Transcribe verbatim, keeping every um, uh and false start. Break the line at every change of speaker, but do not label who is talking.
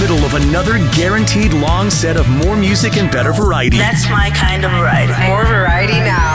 middle of another guaranteed long set of more music and better variety.
That's my kind of variety.
More variety now.